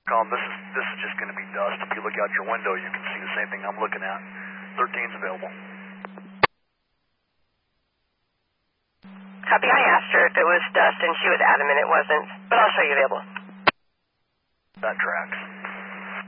Colin, this is just going to be dust. If you look out your window, you can see the same thing I'm looking at. 13's available. Copy. I asked her if it was dust, and she was adamant it wasn't, but I'll show you available. That tracks.